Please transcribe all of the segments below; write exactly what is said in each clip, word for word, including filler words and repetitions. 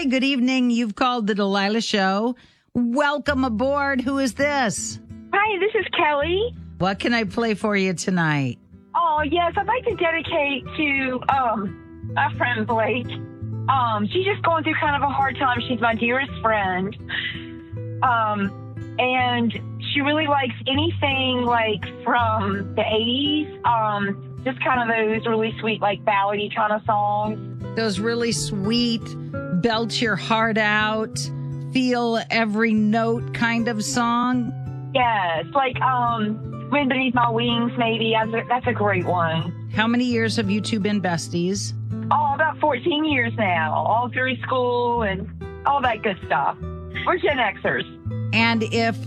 Hi, good evening. You've called the Delilah Show. Welcome aboard. Who is this? Hi, this is Kelly. What can I play for you tonight? Oh, yes, I'd like to dedicate to um, a friend, Blake. Um, she's just going through kind of a hard time. She's my dearest friend. Um, and she really likes anything like from the eighties, um, just kind of those really sweet, like ballady kind of songs. Those really sweet, belt your heart out, feel every note kind of song? Yes, like um, Wind Beneath My Wings, maybe. That's a, that's a great one. How many years have you two been besties? Oh, about fourteen years now, all through school and all that good stuff. We're Gen Xers. And if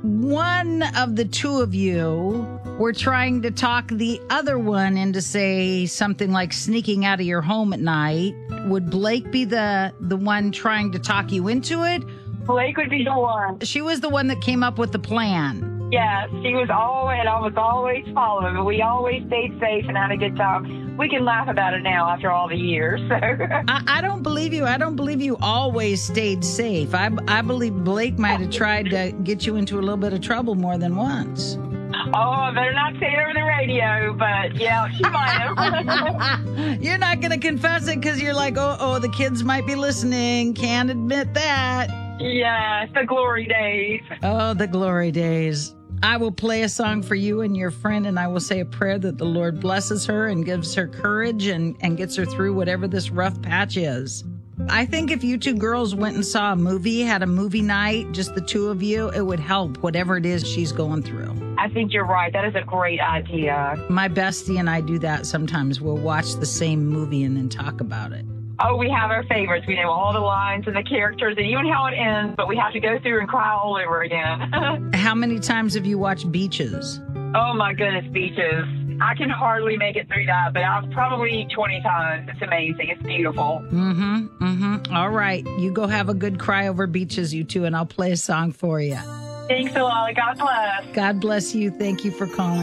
one of the two of you were trying to talk the other one into, say, something like sneaking out of your home at night, would Blake be the, the one trying to talk you into it? Blake would be the one. She was the one that came up with the plan. Yes, she was always, and I was always following, but we always stayed safe and had a good time. We can laugh about it now after all the years. So. I, I don't believe you. I don't believe you always stayed safe. I, I believe Blake might have tried to get you into a little bit of trouble more than once. Oh, I better not say it over the radio, but yeah, she might have. You're not going to confess it because you're like, oh, oh, the kids might be listening. Can't admit that. Yes, the glory days. Oh, the glory days. I will play a song for you and your friend, and I will say a prayer that the Lord blesses her and gives her courage and, and gets her through whatever this rough patch is. I think if you two girls went and saw a movie, had a movie night, just the two of you, it would help whatever it is she's going through. I think you're right. That is a great idea. My bestie and I do that sometimes. We'll watch the same movie and then talk about it. Oh, we have our favorites. We know all the lines and the characters and even how it ends, but we have to go through and cry all over again. How many times have you watched Beaches? Oh, my goodness, Beaches. I can hardly make it through that, but I've probably twenty times. It's amazing. It's beautiful. Mm-hmm, mm-hmm. All right. You go have a good cry over Beaches, you two, and I'll play a song for you. Thanks a lot. God bless. God bless you. Thank you for calling.